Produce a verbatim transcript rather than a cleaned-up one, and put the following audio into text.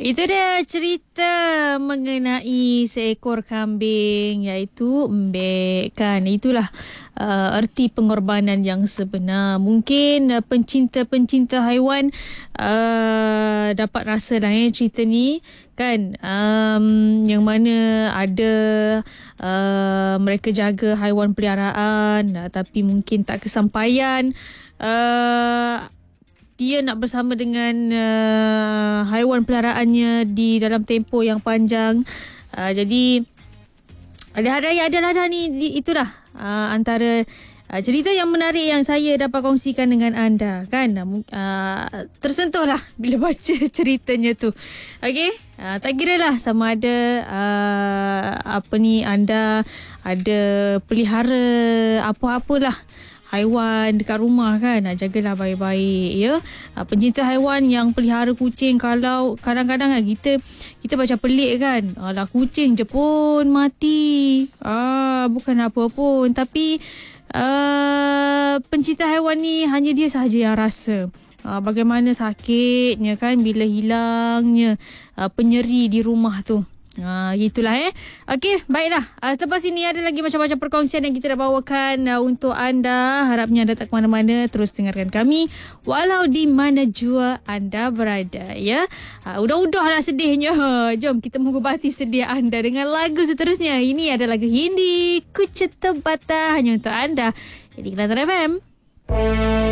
Itu dia cerita mengenai seekor kambing iaitu embek kan. Itulah uh, erti pengorbanan yang sebenar. Mungkin uh, pencinta-pencinta haiwan uh, dapat rasa lah eh, cerita ni kan. Um, yang mana ada uh, mereka jaga haiwan peliharaan uh, tapi mungkin tak kesampaian. Uh, Dia nak bersama dengan uh, haiwan peliharaannya di dalam tempoh yang panjang. Uh, jadi ada hari adalah dah ni di, itulah uh, antara uh, cerita yang menarik yang saya dapat kongsikan dengan anda kan. Uh, tersentuhlah bila baca ceritanya tu. Okey, uh, tak kira lah sama ada uh, apa ni anda ada pelihara apa-apalah haiwan dekat rumah kan, jagalah baik-baik ya. Pencinta haiwan yang pelihara kucing, kalau kadang-kadang kan kita kita macam pelik kan, alah kucing je pun mati, ah bukan apa pun, tapi uh, pencinta haiwan ni hanya dia sahaja yang rasa uh, bagaimana sakitnya kan bila hilangnya uh, penyeri di rumah tu. Ha, itulah eh. Okey, baiklah. Uh, selepas ini ada lagi macam-macam perkongsian yang kita dah bawakan uh, untuk anda. Harapnya anda tak ke mana-mana. Terus dengarkan kami walau di mana jua anda berada ya. Uh, udah-udahlah sedihnya. Jom kita mengubati sedih anda dengan lagu seterusnya. Ini adalah lagu Hindi Ku Cita Bata hanya untuk anda. Jadi Kelantan F M.